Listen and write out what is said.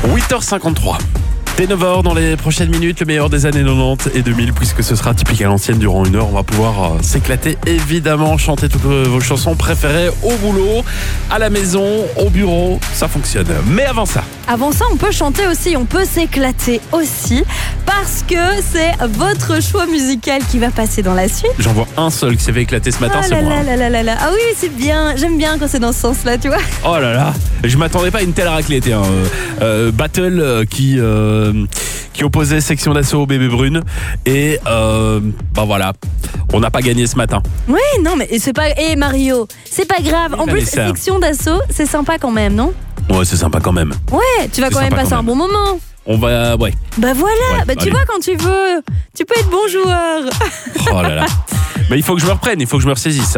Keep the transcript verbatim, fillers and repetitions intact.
huit heures cinquante-trois. Dès neuf heures, dans les prochaines minutes, le meilleur des années quatre-vingt-dix et deux mille, puisque ce sera typique à l'ancienne durant une heure. On va pouvoir euh, s'éclater, évidemment, chanter toutes vos chansons préférées au boulot, à la maison, au bureau, ça fonctionne. Mais avant ça... Avant ça, on peut chanter aussi, on peut s'éclater aussi, parce que c'est votre choix musical qui va passer dans la suite. J'en vois un seul qui s'est fait éclater ce matin, Ah c'est là moi. là là là là. Ah oui, c'est bien, j'aime bien quand c'est dans ce sens-là, tu vois. Oh là là, je m'attendais pas à une telle raclette. Hein. Euh, battle euh, qui... Euh, qui opposait Section d'Assaut au Bébé Brune. Et euh, bah voilà, on n'a pas gagné ce matin. Oui, non, mais c'est pas... Eh Mario, c'est pas grave. Et En plus, Vanessa. Section d'Assaut, c'est sympa quand même, non? Ouais, c'est sympa quand même. Ouais, tu vas C'est quand même sympa passer quand un même. bon moment. On va... Ouais. Bah voilà, Ouais, bah tu allez. vois quand tu veux, tu peux être bon joueur. Oh là là. Mais il faut que je me reprenne, il faut que je me ressaisisse.